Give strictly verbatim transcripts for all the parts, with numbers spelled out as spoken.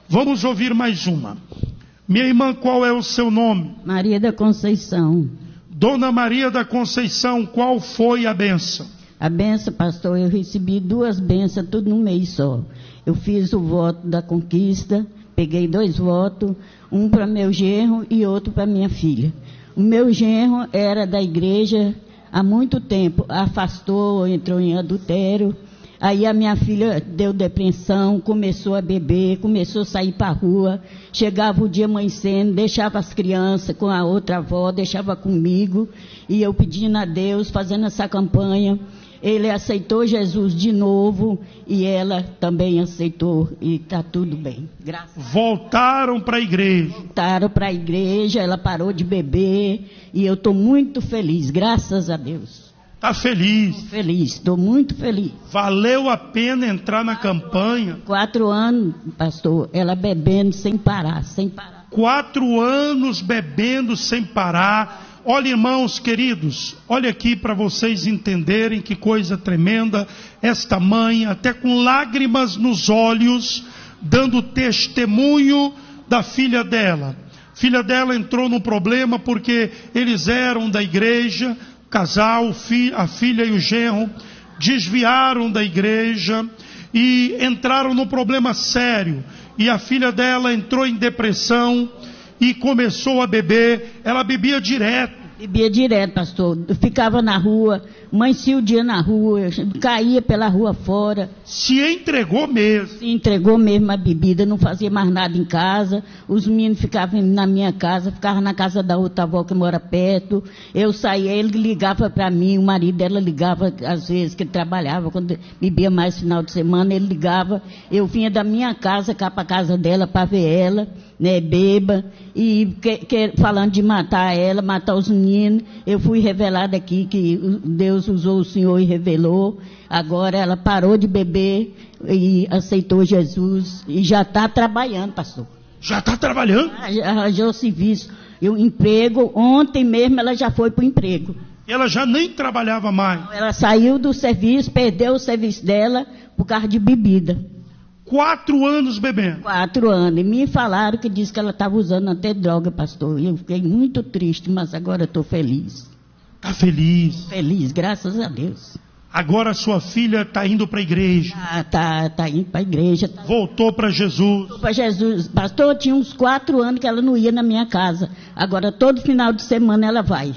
Vamos ouvir mais uma. Minha irmã, qual é o seu nome? Maria da Conceição. Dona Maria da Conceição, qual foi a bênção? A benção, pastor, eu recebi duas bênçãos, tudo num mês só. Eu fiz o voto da conquista, peguei dois votos, um para meu genro e outro para minha filha. O meu genro era da igreja há muito tempo, afastou, entrou em adultério. Aí a minha filha deu depressão, começou a beber, começou a sair para a rua. Chegava o dia amanhecendo, deixava as crianças com a outra avó, deixava comigo. E eu pedindo a Deus, fazendo essa campanha. Ele aceitou Jesus de novo e ela também aceitou e está tudo bem. Graças a Deus. Voltaram para a igreja. Voltaram para a igreja, ela parou de beber e eu estou muito feliz, graças a Deus. Está feliz? Estou feliz, estou muito feliz. Valeu a pena entrar na campanha? Quatro anos, pastor, ela bebendo sem parar, sem parar. Quatro anos bebendo sem parar. Olha, irmãos queridos, olha aqui para vocês entenderem que coisa tremenda. Esta mãe, até com lágrimas nos olhos, dando testemunho da filha dela. Filha dela entrou num problema porque eles eram da igreja, o casal, a filha e o genro, desviaram da igreja e entraram num problema sério. E a filha dela entrou em depressão e começou a beber. Ela bebia direto. Bebia direto, pastor. Eu ficava na rua, amanhecia o dia na rua, caía pela rua fora. Se entregou mesmo. Se entregou mesmo a bebida, não fazia mais nada em casa. Os meninos ficavam na minha casa, ficavam na casa da outra avó que mora perto. Eu saía, ele ligava para mim, o marido dela ligava às vezes, que ele trabalhava, quando bebia mais final de semana, ele ligava. Eu vinha da minha casa cá para a casa dela para ver ela, né, beba, e que, que, falando de matar ela, matar os meninos. Eu fui revelada aqui que Deus usou o Senhor e revelou. Agora ela parou de beber e aceitou Jesus e já está trabalhando, pastor. Já está trabalhando? Arranjou serviço, um emprego. Ontem mesmo ela já foi para o emprego. Ela já nem trabalhava mais? Ela saiu do serviço, perdeu o serviço dela por causa de bebida. Quatro anos bebendo? Quatro anos. E me falaram que disse que ela estava usando até droga, pastor. E eu fiquei muito triste, mas agora estou feliz. Está feliz? Feliz, graças a Deus. Agora sua filha está indo para a igreja? Está tá, tá indo para a igreja. Tá... Voltou para Jesus? Voltou para Jesus. Pastor, tinha uns quatro anos que ela não ia na minha casa. Agora todo final de semana ela vai.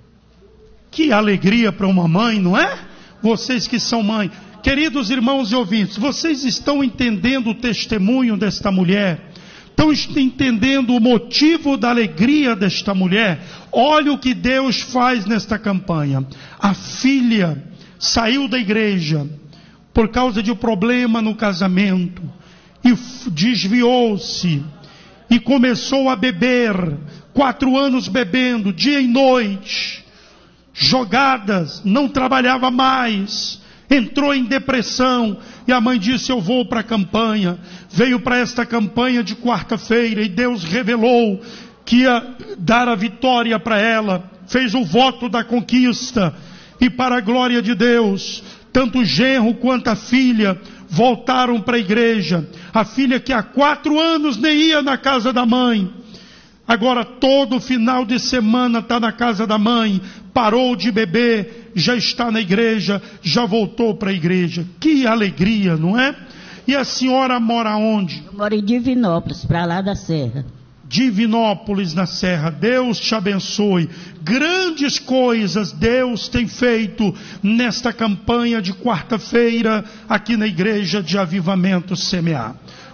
Que alegria para uma mãe, não é? Vocês que são mãe. Queridos irmãos e ouvintes, vocês estão entendendo o testemunho desta mulher? Estão entendendo o motivo da alegria desta mulher? Olha o que Deus faz nesta campanha. A filha saiu da igreja por causa de um problema no casamento e desviou-se e começou a beber. Quatro anos bebendo, dia e noite, jogadas, não trabalhava mais. Entrou em depressão e a mãe disse: eu vou para a campanha. Veio para esta campanha de quarta-feira e Deus revelou que ia dar a vitória para ela. Fez o voto da conquista e, para a glória de Deus, tanto o genro quanto a filha voltaram para a igreja. A filha que há quatro anos nem ia na casa da mãe, agora todo final de semana está na casa da mãe. Parou de beber, já está na igreja, já voltou para a igreja. Que alegria, não é? E a senhora mora onde? Eu moro em Divinópolis, para lá da Serra. Divinópolis, na Serra. Deus te abençoe. Grandes coisas Deus tem feito nesta campanha de quarta-feira aqui na igreja de Avivamento Semear.